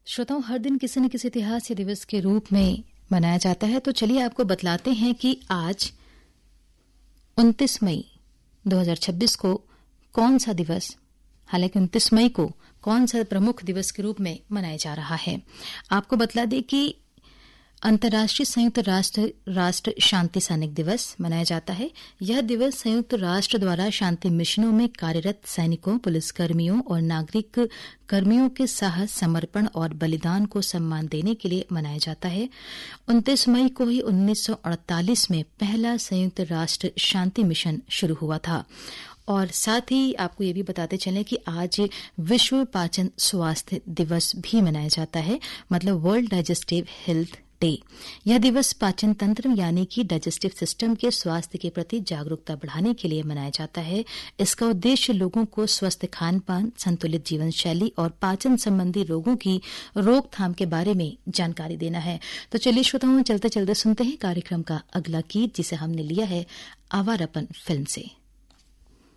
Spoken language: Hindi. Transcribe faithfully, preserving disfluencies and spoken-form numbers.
श्रोताओं, हर दिन किसी न किसी इतिहास या दिवस के रूप में मनाया जाता है। तो चलिए आपको बतलाते हैं कि आज उनतीस मई दो हज़ार छब्बीस को कौन सा दिवस, हालांकि उनतीस मई को कौन सा प्रमुख दिवस के रूप में मनाया जा रहा है। आपको बतला दें कि अंतर्राष्ट्रीय संयुक्त राष्ट्र राष्ट्र शांति सैनिक दिवस मनाया जाता है। यह दिवस संयुक्त राष्ट्र द्वारा शांति मिशनों में कार्यरत सैनिकों, पुलिसकर्मियों और नागरिक कर्मियों के साहस, समर्पण और बलिदान को सम्मान देने के लिए मनाया जाता है। उनतीस मई को ही उन्नीस सौ अड़तालीस में पहला संयुक्त राष्ट्र शांति मिशन शुरू हुआ था। और साथ ही आपको ये भी बताते चलें कि आज विश्व पाचन स्वास्थ्य दिवस भी मनाया जाता है, मतलब वर्ल्ड डाइजेस्टिव हेल्थ डे। यह दिवस पाचन तंत्र यानी कि डाइजेस्टिव सिस्टम के स्वास्थ्य के प्रति जागरूकता बढ़ाने के लिए मनाया जाता है। इसका उद्देश्य लोगों को स्वस्थ खान पान, संतुलित जीवन शैली और पाचन संबंधी रोगों की रोकथाम के बारे में जानकारी देना है। तो चलिए श्रोताओं, चलते चलते सुनते हैं कार्यक्रम का अगला गीत, जिसे हमने लिया है आवारापन फिल्म से।